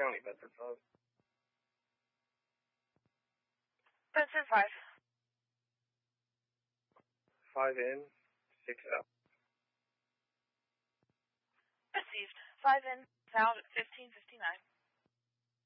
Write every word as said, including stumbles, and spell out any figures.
County, Bedford five. Bedford five. five in, six out. Received. five in, out at fifteen fifty-nine.